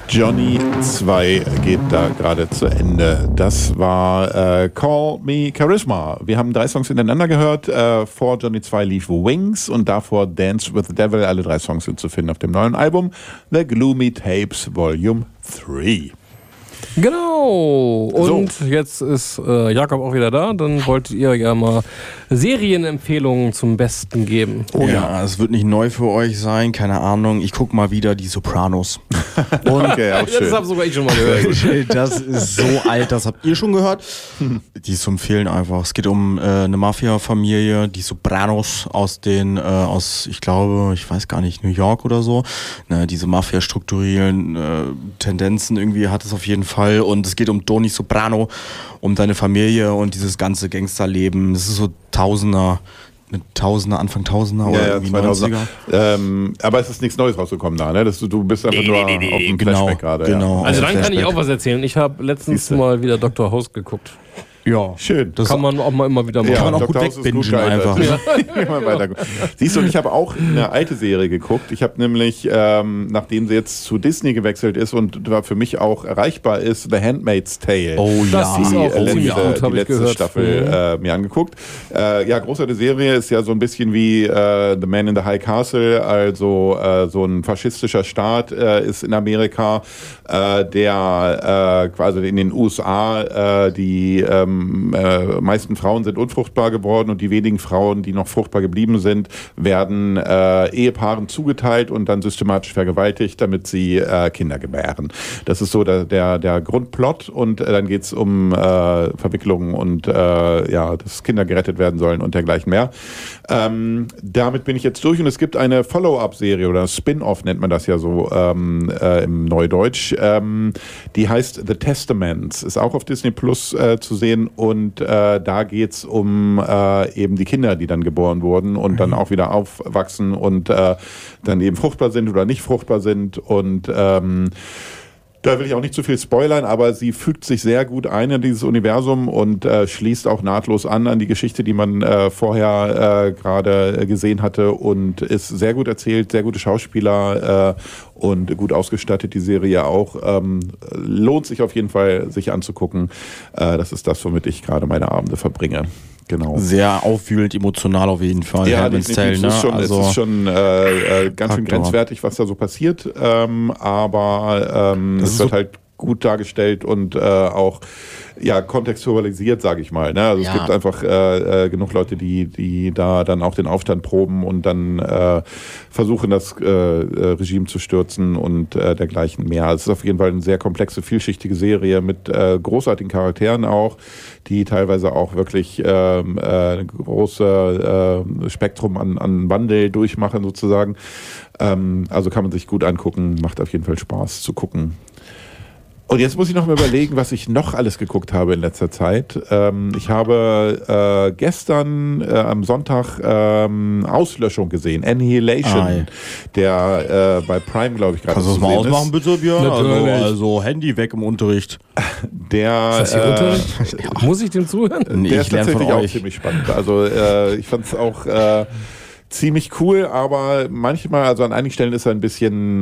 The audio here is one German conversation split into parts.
Johnny 2 geht da gerade zu Ende. Das war Call Me Charisma. Wir haben 3 Songs hintereinander gehört. Vor Johnny 2 lief Wings und davor Dance with the Devil. Alle 3 Songs sind zu finden auf dem neuen Album The Gloomy Tapes Volume 3. Genau. Und jetzt ist Jakob auch wieder da. Dann wolltet ihr ja mal Serienempfehlungen zum Besten geben. Oh ja, es wird nicht neu für euch sein. Keine Ahnung. Ich gucke mal wieder die Sopranos. Und okay, auch schön. Das habe sogar ich schon mal gehört. Das ist so alt. Das habt ihr schon gehört. Die ist zu empfehlen einfach. Es geht um eine Mafia-Familie, die Sopranos aus ich glaube, ich weiß gar nicht, New York oder so. Diese Mafia-strukturellen Tendenzen irgendwie hat es auf jeden Fall. Und es geht um Tony Soprano, um deine Familie und dieses ganze Gangsterleben. Das ist so Anfang Tausender oder irgendwie 2000er. Aber es ist nichts Neues rausgekommen da, ne? Du bist einfach nur auf dem Flashback gerade. Genau. Also dann kann ich auch was erzählen. Ich habe letztens mal wieder Dr. House geguckt. Ja, schön. Das kann man auch mal immer wieder machen. Kann man auch gut wegbingen einfach. Siehst du, und ich habe auch eine alte Serie geguckt. Ich habe nämlich, nachdem sie jetzt zu Disney gewechselt ist und für mich auch erreichbar ist, The Handmaid's Tale. Oh ja, das ist auch ziemlich gut, habe ich gehört. Staffel mir angeguckt. Großartige Serie, ist ja so ein bisschen wie The Man in the High Castle, also so ein faschistischer Staat ist in Amerika, der quasi in den USA die meisten Frauen sind unfruchtbar geworden und die wenigen Frauen, die noch fruchtbar geblieben sind, werden Ehepaaren zugeteilt und dann systematisch vergewaltigt, damit sie Kinder gebären. Das ist so der Grundplot und dann geht es um Verwicklungen und dass Kinder gerettet werden sollen und dergleichen mehr. Damit bin ich jetzt durch und es gibt eine Follow-up-Serie oder Spin-off nennt man das ja so im Neudeutsch. Die heißt The Testaments, ist auch auf Disney Plus zu sehen und da geht es um eben die Kinder, die dann geboren wurden und dann auch wieder aufwachsen und dann eben fruchtbar sind oder nicht fruchtbar sind und da will ich auch nicht zu viel spoilern, aber sie fügt sich sehr gut ein in dieses Universum und schließt auch nahtlos an die Geschichte, die man vorher gerade gesehen hatte und ist sehr gut erzählt, sehr gute Schauspieler und gut ausgestattet, die Serie auch. Lohnt sich auf jeden Fall, sich anzugucken. Das ist das, womit ich gerade meine Abende verbringe. Genau. Sehr aufwühlend, emotional auf jeden Fall. Ja, es ist schon ganz schön grenzwertig, was da so passiert, aber es wird halt gut dargestellt und auch kontextualisiert, sage ich mal. Ne? Also es gibt einfach genug Leute, die da dann auch den Aufstand proben und dann versuchen, das Regime zu stürzen und dergleichen mehr. Also es ist auf jeden Fall eine sehr komplexe, vielschichtige Serie mit großartigen Charakteren auch, die teilweise auch wirklich ein großes Spektrum an Wandel durchmachen sozusagen. Also kann man sich gut angucken, macht auf jeden Fall Spaß zu gucken. Und jetzt muss ich noch mal überlegen, was ich noch alles geguckt habe in letzter Zeit. Ich habe gestern am Sonntag Auslöschung gesehen, Annihilation, der bei Prime, glaube ich, gerade zu sehen ist. Kannst du das mal ausmachen, bitte, Björn? Also Handy weg im Unterricht. Ist das hier Unterricht? Muss ich dem zuhören? Nee, der ist tatsächlich auch ziemlich spannend. Also ich fand es auch ziemlich cool, aber manchmal, also an einigen Stellen ist er ein bisschen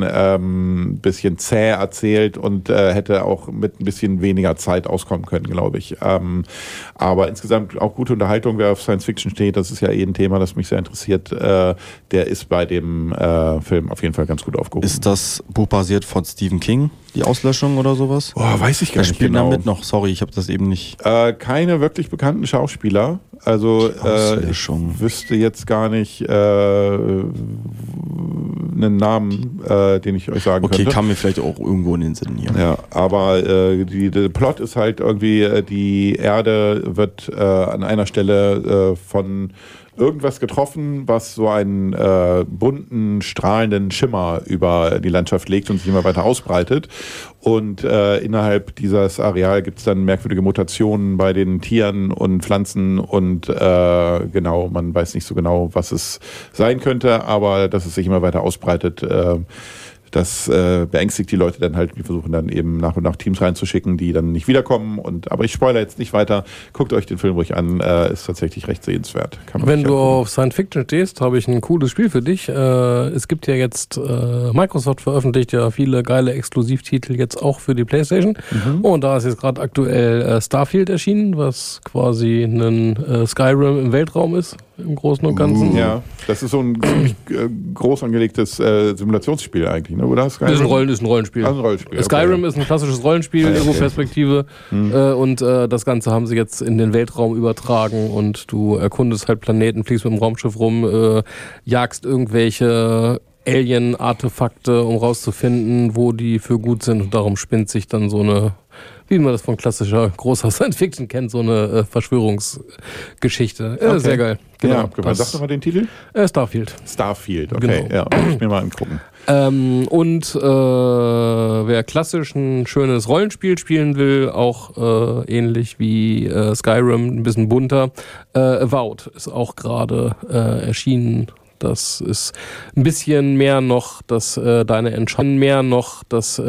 zäh erzählt und hätte auch mit ein bisschen weniger Zeit auskommen können, glaube ich. Aber insgesamt auch gute Unterhaltung, wer auf Science Fiction steht, das ist ja ein Thema, das mich sehr interessiert, der ist bei dem Film auf jeden Fall ganz gut aufgehoben. Ist das Buch basiert von Stephen King, die Auslöschung oder sowas? Weiß ich gar nicht genau. genau. Damit noch? Sorry, ich habe das eben nicht. Keine wirklich bekannten Schauspieler. Also ich wüsste jetzt gar nicht einen Namen, den ich euch sagen könnte. Okay, kam mir vielleicht auch irgendwo in den Sinn hier. Ja, aber der Plot ist halt irgendwie, die Erde wird an einer Stelle von irgendwas getroffen, was so einen bunten, strahlenden Schimmer über die Landschaft legt und sich immer weiter ausbreitet. Und innerhalb dieses Areal gibt es dann merkwürdige Mutationen bei den Tieren und Pflanzen und man weiß nicht so genau, was es sein könnte, aber dass es sich immer weiter ausbreitet, das beängstigt die Leute dann halt. Wir versuchen dann eben nach und nach Teams reinzuschicken, die dann nicht wiederkommen. Aber ich spoilere jetzt nicht weiter. Guckt euch den Film ruhig an. Ist tatsächlich recht sehenswert. Wenn du auf Science Fiction stehst, habe ich ein cooles Spiel für dich. Es gibt ja jetzt, Microsoft veröffentlicht ja viele geile Exklusivtitel jetzt auch für die PlayStation. Und da ist jetzt gerade aktuell Starfield erschienen, was quasi ein Skyrim im Weltraum ist, im Großen und Ganzen. Ja, das ist so ein ziemlich groß angelegtes Simulationsspiel eigentlich, ne? Oder Skyrim? Ist ein Rollenspiel. Also ein Rollenspiel. Skyrim ist ein klassisches Rollenspiel, Ego-Perspektive. Und das Ganze haben sie jetzt in den Weltraum übertragen und du erkundest halt Planeten, fliegst mit dem Raumschiff rum, jagst irgendwelche Alien-Artefakte, um rauszufinden, wo die für gut sind. Und darum spinnt sich dann so eine, wie man das von klassischer großer Science-Fiction kennt, so eine Verschwörungsgeschichte. Okay. Sehr geil. Genau. Ja, sag doch mal den Titel. Starfield. Starfield, okay. Genau. Ja, muss ich mir mal angucken. Wer klassisch ein schönes Rollenspiel spielen will, auch ähnlich wie Skyrim, ein bisschen bunter, Avowed ist auch gerade erschienen. Das ist ein bisschen mehr noch, dass deine Entscheidung